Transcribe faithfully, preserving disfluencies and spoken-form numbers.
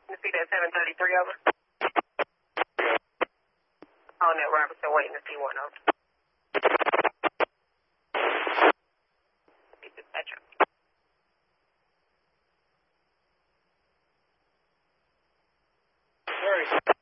You see that seven thirty-three over? On that Robertson, waiting to see one over. Dispatcher. Very